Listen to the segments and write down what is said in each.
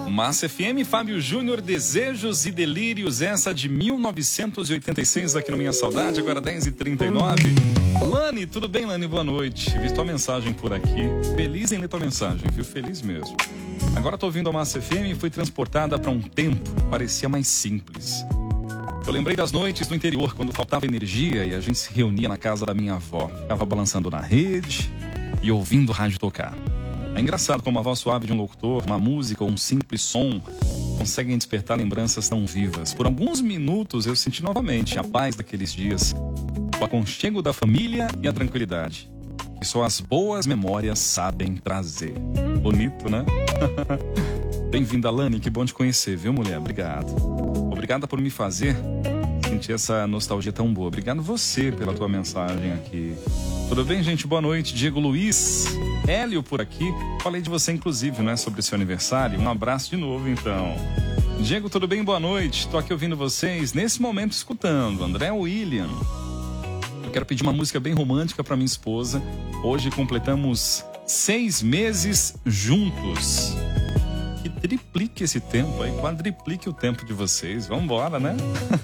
Massa FM, Fábio Júnior, Desejos e Delírios, essa de 1986 aqui no Minha Saudade, agora 10h39. Lani, tudo bem, Lani? Boa noite. Vi tua mensagem por aqui. Feliz em ler tua mensagem, viu? Feliz mesmo. Agora tô ouvindo a Massa FM e fui transportada para um tempo que parecia mais simples. Eu lembrei das noites no interior, quando faltava energia e a gente se reunia na casa da minha avó. Ficava balançando na rede e ouvindo o rádio tocar. É engraçado como a voz suave de um locutor, uma música ou um simples som conseguem despertar lembranças tão vivas. Por alguns minutos eu senti novamente a paz daqueles dias, o aconchego da família e a tranquilidade que só as boas memórias sabem trazer. Bonito, né? Bem-vinda, Lani, que bom te conhecer, viu, mulher? Obrigado. Obrigada por me fazer sentir essa nostalgia tão boa. Obrigado você pela tua mensagem aqui. Tudo bem, gente? Boa noite. Diego Luiz, Hélio por aqui. Falei de você, inclusive, né? Sobre seu aniversário. Um abraço de novo, então. Diego, tudo bem? Boa noite. Tô aqui ouvindo vocês, nesse momento escutando. André William. Eu quero pedir uma música bem romântica para minha esposa. Hoje completamos 6 meses juntos. Que triplique esse tempo aí, quadriplique o tempo de vocês. Vambora, né?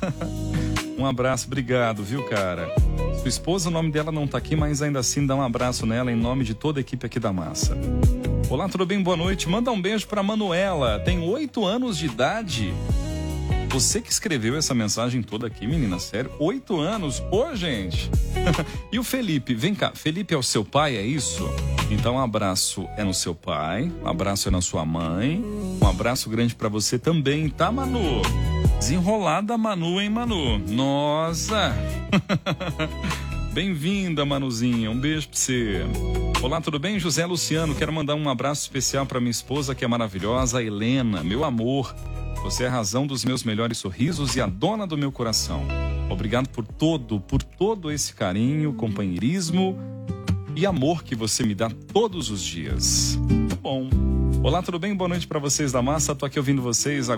Um abraço, obrigado, viu, cara? Sua esposa, o nome dela não tá aqui, mas ainda assim dá um abraço nela em nome de toda a equipe aqui da Massa. Olá, tudo bem? Boa noite. Manda um beijo pra Manuela, tem 8 anos de idade. Você que escreveu essa mensagem toda aqui, menina, sério? 8 anos? Ô, gente! E o Felipe? Vem cá, Felipe é o seu pai, é isso? Então um abraço é no seu pai, um abraço é na sua mãe, um abraço grande pra você também, tá, Manu? Desenrolada Manu, hein, Manu? Nossa! Bem-vinda, Manuzinha, um beijo pra você. Olá, tudo bem? José Luciano, quero mandar um abraço especial pra minha esposa, que é maravilhosa, a Helena, meu amor. Você é a razão dos meus melhores sorrisos e a dona do meu coração. Obrigado por todo esse carinho, companheirismo e amor que você me dá todos os dias. Tá bom. Olá, tudo bem? Boa noite pra vocês da Massa. Tô aqui ouvindo vocês agora.